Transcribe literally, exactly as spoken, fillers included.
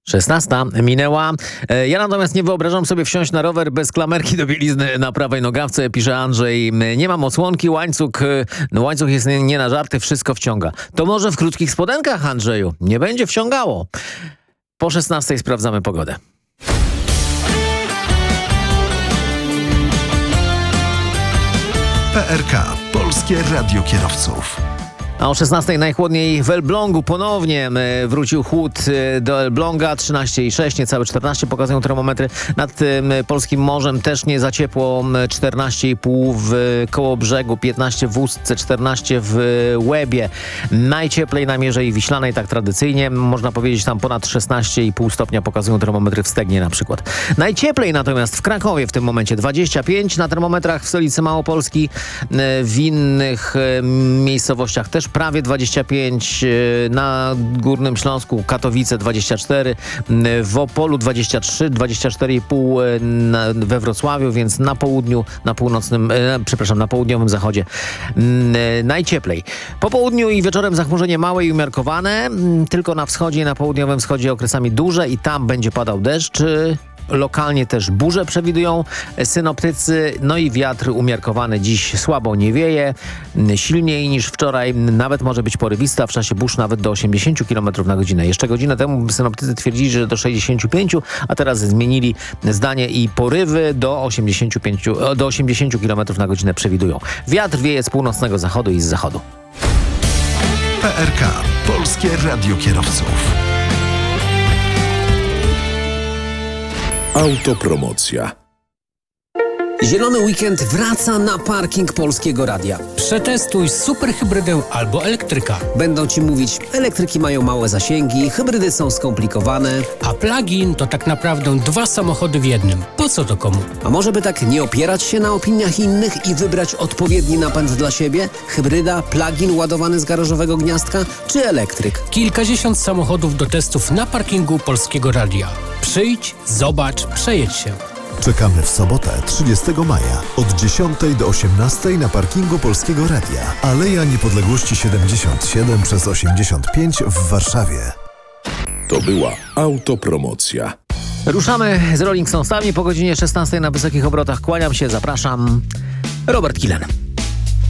szesnasta minęła. Ja natomiast nie wyobrażam sobie wsiąść na rower bez klamerki do bielizny na prawej nogawce, pisze Andrzej. Nie mam osłonki, łańcuch, no łańcuch jest nie, nie na żarty, wszystko wciąga. To może w krótkich spodenkach, Andrzeju? Nie będzie wciągało. Po szesnastej sprawdzamy pogodę. P R K. Polskie Radio Kierowców. A o szesnastej najchłodniej w Elblągu ponownie wrócił chłód do Elbląga. trzynaście i sześć, niecałe czternaście pokazują termometry. Nad polskim morzem też nie za ciepło. czternaście i pół w Kołobrzegu, piętnaście w Ustce, czternaście w Łebie. Najcieplej na Mierzei Wiślanej, tak tradycyjnie. Można powiedzieć, tam ponad szesnaście i pół stopnia pokazują termometry w Stegnie na przykład. Najcieplej natomiast w Krakowie w tym momencie dwadzieścia pięć na termometrach, w stolicy Małopolski. W innych miejscowościach też prawie dwadzieścia pięć, na Górnym Śląsku Katowice dwadzieścia cztery, w Opolu dwadzieścia trzy, dwadzieścia cztery i pół we Wrocławiu, więc na południu, na północnym, przepraszam, na południowym zachodzie najcieplej. Po południu i wieczorem zachmurzenie małe i umiarkowane, tylko na wschodzie i na południowym wschodzie okresami duże i tam będzie padał deszcz. Lokalnie też burze przewidują synoptycy, no i wiatr umiarkowany dziś słabo nie wieje, silniej niż wczoraj, nawet może być porywista, w czasie burz nawet do osiemdziesiąt kilometrów na godzinę. Jeszcze godzinę temu synoptycy twierdzili, że do sześćdziesiąt pięć, a teraz zmienili zdanie i porywy do osiemdziesiąt pięć, do osiemdziesiąt kilometrów na godzinę przewidują. Wiatr wieje z północnego zachodu i z zachodu. P R K. Polskie Radio Kierowców. Autopromocja. Zielony weekend wraca na parking Polskiego Radia. Przetestuj superhybrydę albo elektryka. Będą Ci mówić, elektryki mają małe zasięgi, hybrydy są skomplikowane. A plug-in to tak naprawdę dwa samochody w jednym. Po co to komu? A może by tak nie opierać się na opiniach innych i wybrać odpowiedni napęd dla siebie? Hybryda, plug-in ładowany z garażowego gniazdka czy elektryk? Kilkadziesiąt samochodów do testów na parkingu Polskiego Radia. Przyjdź, zobacz, przejedź się. Czekamy w sobotę, trzydziestego maja od dziesiątej do osiemnastej na parkingu Polskiego Radia. Aleja Niepodległości siedemdziesiąt siedem przez osiemdziesiąt pięć w Warszawie. To była autopromocja. Ruszamy z Rolling Stonesami po godzinie szesnastej na wysokich obrotach. Kłaniam się, zapraszam. Robert Kilen.